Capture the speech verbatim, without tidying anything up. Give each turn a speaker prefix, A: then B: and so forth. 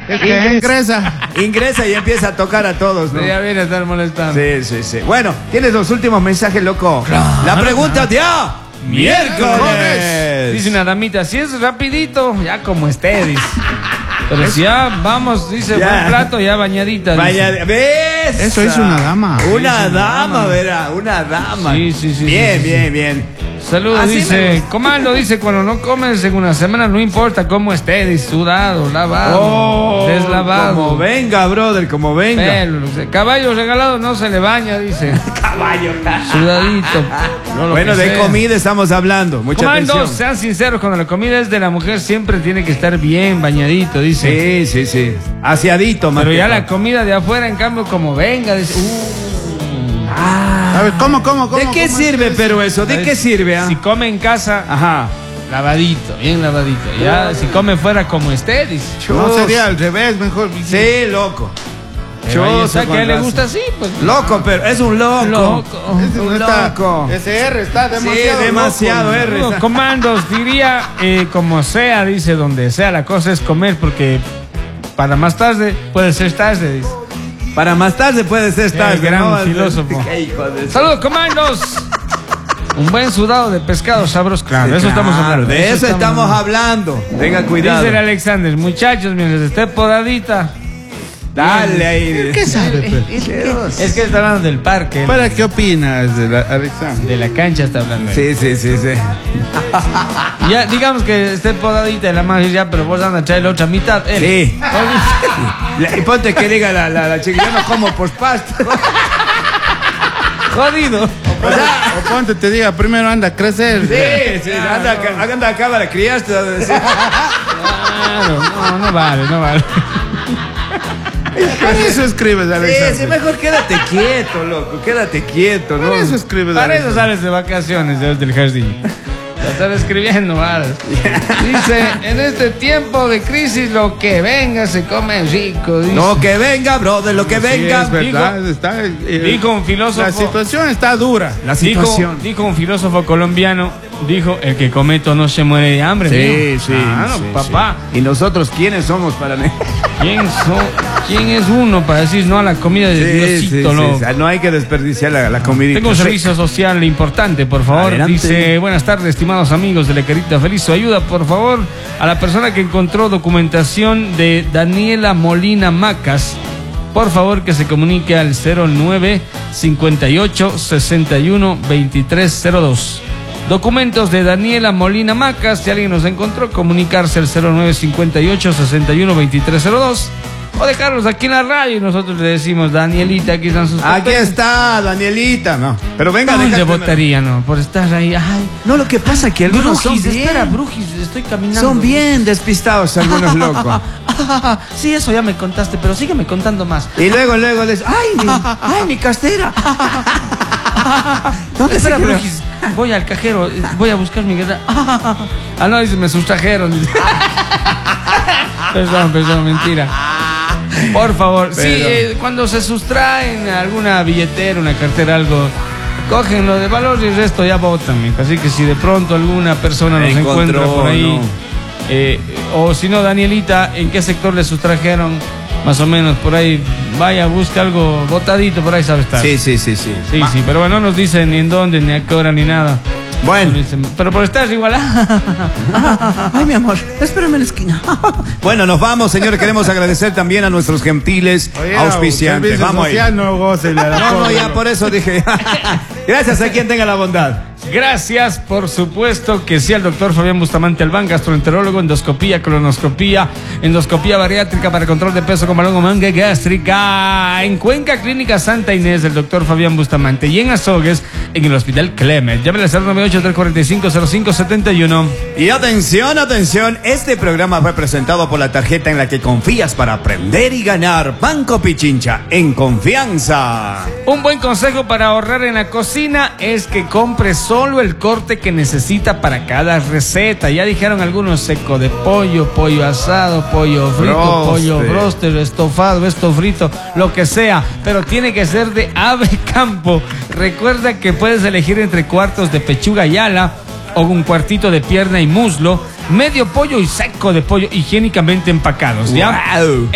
A: Es que ingresa.
B: Ingresa y empieza a tocar a todos, ¿no?
C: Ya viene a estar molestando.
B: Sí, sí, sí. Bueno, ¿tienes los últimos mensajes, loco?
C: Claro.
B: La pregunta de a miércoles.
C: Dice una damita, si es rapidito, ya como esté, dice. Pero si ya vamos, dice,
B: Ya.
C: buen plato, ya bañadita. dice.
B: Vaya, ¿ves?
A: Eso es una dama.
B: Una
C: Sí,
B: dama,
C: dama.
B: verá, una dama.
C: Sí, sí, sí,
B: Bien,
C: sí, sí,
B: bien,
C: sí.
B: bien.
C: Saludos,
B: Así me
C: dice,
B: gusta.
C: comando, dice, cuando no comes en una semana, no importa cómo esté, dice, sudado, lavado,
B: Oh,
C: deslavado.
B: Como venga, brother, como venga.
C: Pelo, dice, caballo regalado no se le baña, dice.
B: Caballo.
C: Sudadito. No, lo
B: Bueno,
C: que
B: de
C: sea.
B: comida estamos hablando. Mucha
C: Comandos,
B: atención.
C: sean sinceros, cuando la comida es de la mujer siempre tiene que estar bien bañadito, dice.
B: Sí, sí, sí. Aseadito, más
C: Pero
B: que
C: ya
B: todo.
C: la comida de afuera, en cambio, como venga, dice. Uh,
A: A ver, ¿cómo, cómo, cómo?
B: ¿De qué
A: cómo
B: sirve,
A: es?
B: pero eso? ¿De qué sirve? ah?
C: Si come en casa,
B: Ajá.
C: lavadito, bien lavadito. Ya, si come fuera como esté, dice.
A: No sería al revés, mejor.
B: Sí, loco.
C: Pero ahí
B: Choza
C: está, que a
B: con
C: él le
B: razón.
C: gusta así, pues.
B: Loco, pero es un loco.
C: Loco.
A: Ese
B: Un
A: no está-
B: loco.
A: Ese R está demasiado.
B: Sí, demasiado
A: loco.
B: R.
C: No,
B: está-
C: comandos, diría eh, como sea, dice, donde sea, la cosa es comer, porque para más tarde puede ser tarde, dice.
B: Para más tarde puede ser tarde.
C: gran
B: ¿no?
C: filósofo.
B: Qué hijo de...
C: Saludos, comandos. Un buen sudado de pescado sabroso. Claro, de eso
B: Claro,
C: estamos hablando.
B: De eso estamos hablando. Tenga cuidado.
C: Dice el Alexander, muchachos, mientras esté podadita.
B: Dale ahí.
A: ¿Qué sabe, pero?
C: Es que está hablando del parque.
A: ¿Para qué opinas de la Alexander?
C: De la cancha está hablando.
B: Sí, sí, sí, sí.
C: Ya, digamos que esté podadita y la mano ya, pero vos andas a traer la otra mitad. Él.
B: Sí. La- Y ponte que diga la, la, la chica, yo no como por pasto.
C: Jodido.
A: O, sea, o ponte, te diga, primero anda a crecer.
B: Sí, sí, anda acá, anda acá para criaste.
C: Claro, no, no vale, no vale.
A: Por eso escribes,
B: Sí,
A: Alexander.
B: sí, mejor quédate quieto, loco, quédate quieto, ¿no?
A: Por eso escribes,
C: Para eso
A: Alexander.
C: sales de vacaciones desde el jardín. Ya estar escribiendo, varas. Dice, en este tiempo de crisis lo que venga se come rico. Dice.
B: Lo que venga, brother, lo que
A: Sí,
B: venga.
A: es verdad, está, eh,
C: Dijo un filósofo.
A: La situación está dura.
B: La
C: Dijo,
B: situación.
C: dijo un filósofo colombiano, dijo, el que come esto no se muere de hambre.
B: Sí,
C: mijo.
B: sí,
C: Claro,
B: sí,
C: papá.
B: sí. ¿Y nosotros quiénes somos para ne-
C: ¿Quién, so- ¿Quién es uno para decir no a la comida de
B: Sí, sí,
C: Diosito,
B: sí,
C: loco?
B: o sea, no hay que desperdiciar la, la comidita.
C: Tengo un
B: Sí.
C: servicio social importante, por favor.
B: Adelante.
C: Dice, buenas tardes, estimados amigos de La Carita Feliz. Su ayuda, por favor, a la persona que encontró documentación de Daniela Molina Macas. Por favor, que se comunique al cero nueve cincuenta y ocho sesenta y uno veintitrés cero dos. Documentos de Daniela Molina Macas. Si alguien nos encontró, comunicarse al cero nueve cincuenta y ocho sesenta y uno veintitrés cero dos. O dejarlos aquí en la radio y nosotros le decimos, Danielita, aquí están sus
B: Aquí
C: papeles.
B: está, Danielita, no. Pero venga,
C: ¿Dónde
B: deja primero.
C: votaría, no? Por estar ahí. Ay,
B: No, lo que pasa es que algunos son
C: Brujis,
B: bien,
C: espera, Brujis, estoy caminando.
B: son bien despistados algunos locos.
C: Sí, eso ya me contaste, pero sígueme contando más.
B: Y luego, luego les, ay, mi, ay, mi castera. ¿Dónde
C: Espera,
B: se quedó?
C: Brujis, voy al cajero, eh, voy a buscar mi guerra. Ah, no, dice, me sustrajeron. dice. Perdón, perdón, mentira. Por favor, sí,
B: Pero-
C: eh, cuando se sustraen alguna billetera, una cartera, algo, cogen lo de valor y el resto ya botan, mijo. Así que si de pronto alguna persona nos
B: Encontró,
C: encuentra por ahí,
B: no.
C: eh, o si no, Danielita, ¿en qué sector le sustrajeron? Más o menos por ahí, vaya, busca algo botadito, por ahí sabe estar.
B: Sí, sí, sí, sí.
C: Sí, sí, pero bueno, no nos dicen ni en dónde, ni a qué hora, ni nada.
B: Bueno.
C: Pero por estar igual.
A: Ay, mi amor, espérame en la esquina.
B: Bueno, nos vamos, señores. Queremos agradecer también a nuestros gentiles
A: Oye,
B: auspiciantes.
A: servicio
B: Vamos ahí.
A: social, no goce la
B: No, no,
A: pobre,
B: ya por eso dije. Gracias a quien tenga la bondad.
C: Gracias, por supuesto que sí, al doctor Fabián Bustamante Albán, gastroenterólogo, endoscopía, colonoscopía, endoscopía bariátrica para control de peso con balón o manga gástrica. En Cuenca, Clínica Santa Inés, del doctor Fabián Bustamante. Y en Azogues, en el Hospital Clemet. Llámale al cero nueve ocho, tres cuatro cinco, cero cinco siete uno.
B: Y atención, atención, este programa fue presentado por la tarjeta en la que confías para aprender y ganar. Banco Pichincha, en confianza.
C: Un buen consejo para ahorrar en la cocina es que compre solo el corte que necesita para cada receta. Ya dijeron algunos, seco de pollo, pollo asado, pollo frito,
B: Broster.
C: pollo broster, estofado, esto frito, lo que sea, pero tiene que ser de ave campo. Recuerda que puedes elegir entre cuartos de pechuga y ala o un cuartito de pierna y muslo, medio pollo y seco de pollo higiénicamente empacados, ¿ya?
B: Wow.